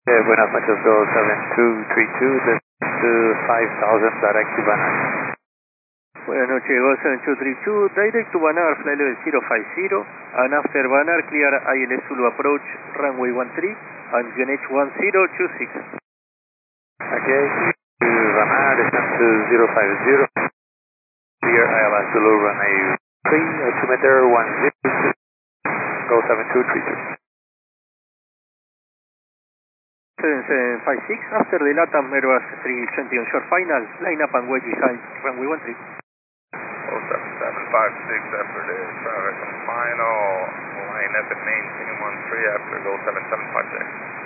Okay, buenas noches, go 7232, this is 5000, direct to Banar. Buenas noches, Go 7232, direct to Banar, flight level 050, and after Banar, clear ILS Zulu approach, runway 13, and QNH 1026. Okay, to Banar, descend to 050, clear ILS Zulu, runway 3, altimeter 102, go 7232. 7756, after the LATAM Airbus 320 on short final, line up and wait behind runway 13. 07756 after the traffic on final, line up and maintain 13 after go 7756.